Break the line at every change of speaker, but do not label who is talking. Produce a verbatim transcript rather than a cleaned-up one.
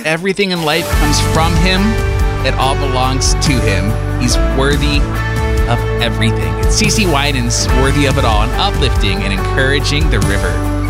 Everything in life comes from him. It all belongs to him. He's worthy of everything. It's CeCe Winans, Worthy of It All, and uplifting and encouraging the river.